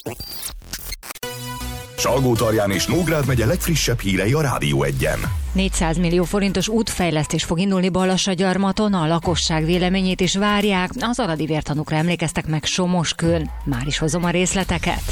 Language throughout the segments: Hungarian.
Salgótarján és Nógrád megye legfrissebb hírei a Rádió 1-en. 400 millió forintos útfejlesztés fog indulni Balassagyarmaton, a lakosság véleményét is várják, az aradi vértanúkra emlékeztek meg Somoskőn. Már is hozom a részleteket.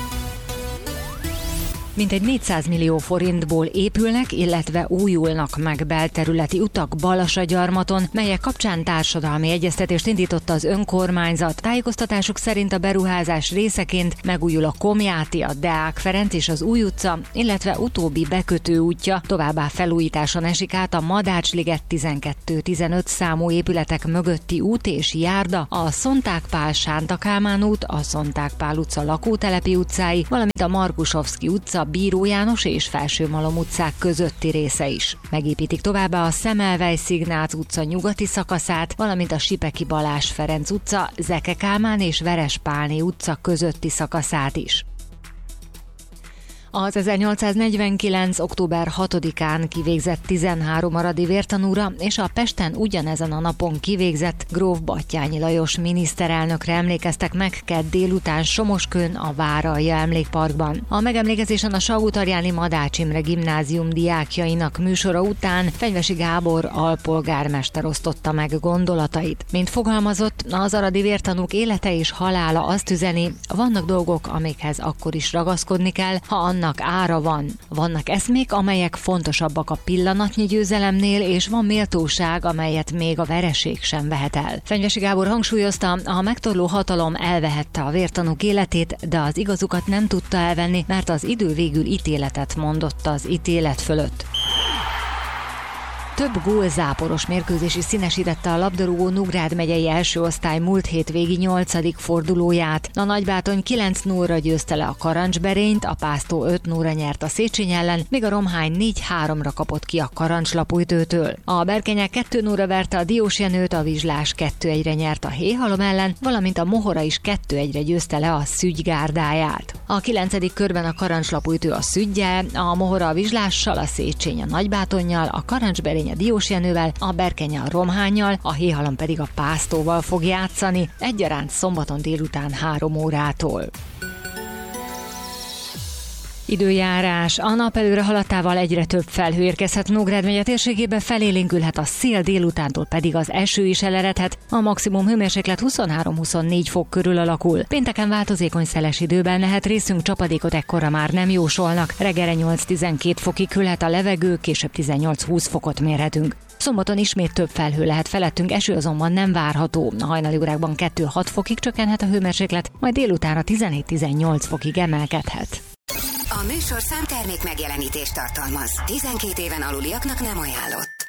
Mintegy 400 millió forintból épülnek, illetve újulnak meg belterületi utak Balassagyarmaton, melyek kapcsán társadalmi egyeztetést indította az önkormányzat. Tájékoztatásuk szerint a beruházás részeként megújul a Komjáti, a Deák Ferenc és az Új utca, illetve utóbbi bekötő útja, továbbá felújításon esik át a Madácsliget 12-15 számú épületek mögötti út és járda, a Szonták Pál Sánta Kálmán út, a Szonták Pál utca lakótelepi utcái, valamint a Markusovszky utca, Bíró János és Felsőmalom utcák közötti része is. Megépítik továbbá a Szemelweis-Ignác utca nyugati szakaszát, valamint a Sipeki Balázs Ferenc utca, Zeke Kálmán és Verespálné utca közötti szakaszát is. Az 1849. október 6-án kivégzett 13 aradi vértanúra és a Pesten ugyanezen a napon kivégzett gróf Batthyány Lajos miniszterelnökre emlékeztek meg kedd délután Somoskőn a Váralja emlékparkban. A megemlékezésen a Salgótarjáni Madács Imre gimnázium diákjainak műsora után Fenyvesi Gábor alpolgármester osztotta meg gondolatait. Mint fogalmazott, az aradi vértanúk élete és halála azt üzeni, vannak dolgok, amikhez akkor is ragaszkodni kell, ha annak ára van. Vannak eszmék, amelyek fontosabbak a pillanatnyi győzelemnél, és van méltóság, amelyet még a vereség sem vehet el. Fenyvesi Gábor hangsúlyozta, a megtorló hatalom elvehette a vértanúk életét, de az igazukat nem tudta elvenni, mert az idő végül ítéletet mondott az ítélet fölött. Több gólzáporos mérkőzés is színesítette a labdarúgó Nógrád megyei első osztály múlt hétvégi 8. fordulóját. A Nagybátony 9-0-ra győzte le a Karancsberényt, a Pásztó 5-0-ra nyert a Széchenyi ellen, míg a Romhány 4-3-ra kapott ki a Karancslapújtőtől. A Berkenyek 2-0-ra verte a Diósjenőt, a Vizslás 2-1-re nyert a Héhalom ellen, valamint a Mohora is 2-1-re győzte le a Szügy gárdáját. A 9. körben a Karancslapújtő a Szüggyel, a Mohora a Vizslással, a Széchenyi a Nagybátonnyal, a Karancsberény a Diósjenővel, a Berkenye a Romhánnyal, a Héhalom pedig a Pásztóval fog játszani, egyaránt szombaton délután 3 órától. Időjárás. A nap előre haladtával egyre több felhő érkezhet Nógrád megye térségébe, felélénkülhet a szél, délutántól pedig az eső is eleredhet. A maximum hőmérséklet 23-24 fok körül alakul. Pénteken változékony szeles időben lehet részünk, csapadékot ekkorra már nem jósolnak. Reggelre 8-12 fokig hűlhet a levegő, később 18-20 fokot mérhetünk. Szombaton ismét több felhő lehet felettünk, eső azonban nem várható. A hajnali órákban 2-6 fokig csökkenhet a hőmérséklet, majd délutánra 17-18 fokig emelkedhet. A műsorszám termék megjelenítést tartalmaz. 12 éven aluliaknak nem ajánlott.